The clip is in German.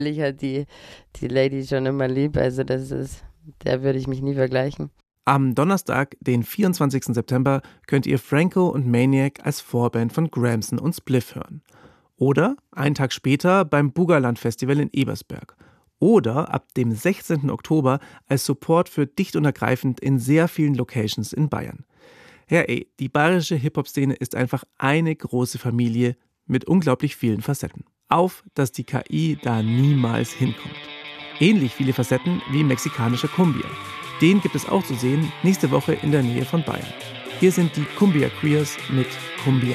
Ich halt die Lady schon immer lieb, also der würde ich mich nie vergleichen. Am Donnerstag, den 24. September, könnt ihr Franco und Maniac als Vorband von Gramson und Spliff hören. Oder einen Tag später beim Bugaland Festival in Ebersberg. Oder ab dem 16. Oktober als Support für Dicht und Ergreifend in sehr vielen Locations in Bayern. Ja, die bayerische Hip-Hop-Szene ist einfach eine große Familie mit unglaublich vielen Facetten. Auf, dass die KI da niemals hinkommt. Ähnlich viele Facetten wie mexikanischer Cumbia. Den gibt es auch zu sehen nächste Woche in der Nähe von Bayern. Hier sind die Cumbia Queers mit Cumbia.